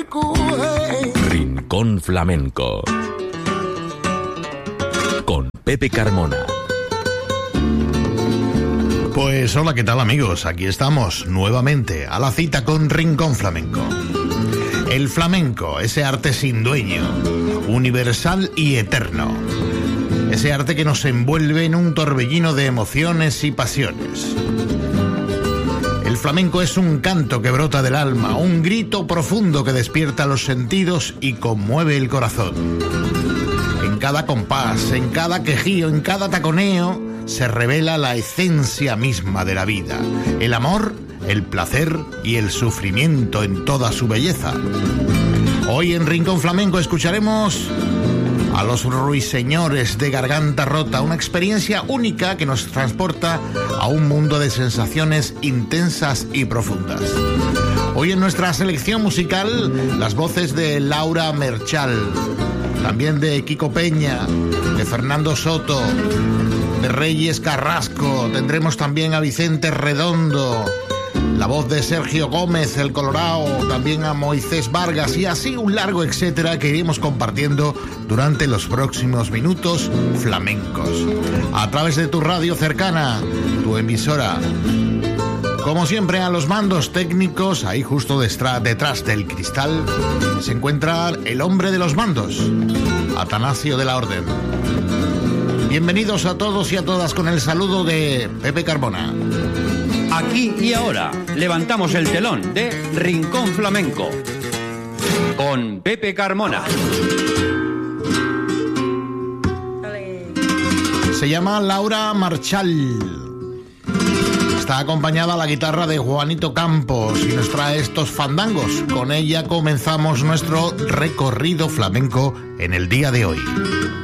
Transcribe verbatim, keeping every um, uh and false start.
Rincón Flamenco con Pepe Carmona. Pues hola, ¿qué tal amigos? Aquí estamos nuevamente a la cita con Rincón Flamenco. El flamenco, ese arte sin dueño, universal y eterno. Ese arte que nos envuelve en un torbellino de emociones y pasiones. El flamenco es un canto que brota del alma, un grito profundo que despierta los sentidos y conmueve el corazón. En cada compás, en cada quejío, en cada taconeo, se revela la esencia misma de la vida, el amor, el placer y el sufrimiento en toda su belleza. Hoy en Rincón Flamenco escucharemos a los ruiseñores de Garganta Rota, una experiencia única que nos transporta a un mundo de sensaciones intensas y profundas. Hoy en nuestra selección musical, las voces de Laura Merchal, también de Kiko Peña, de Fernando Soto, de Reyes Carrasco. Tendremos también a Vicente Redondo, la voz de Sergio Gómez, el Colorao, también a Moisés Vargas y así un largo etcétera que iremos compartiendo durante los próximos minutos flamencos. A través de tu radio cercana, tu emisora. Como siempre, a los mandos técnicos, ahí justo detrás del cristal, se encuentra el hombre de los mandos, Atanasio de la Orden. Bienvenidos a todos y a todas con el saludo de Pepe Carmona. Aquí y ahora levantamos el telón de Rincón Flamenco con Pepe Carmona. Se llama Laura Marchal. Está acompañada a la guitarra de Juanito Campos y nos trae estos fandangos. Con ella comenzamos nuestro recorrido flamenco en el día de hoy.